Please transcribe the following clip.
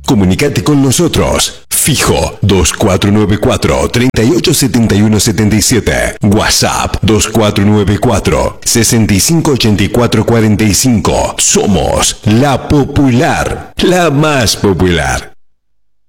Comunicate con nosotros. Fijo 2494-387177. WhatsApp 2494-658445. Somos La Popular, la más popular.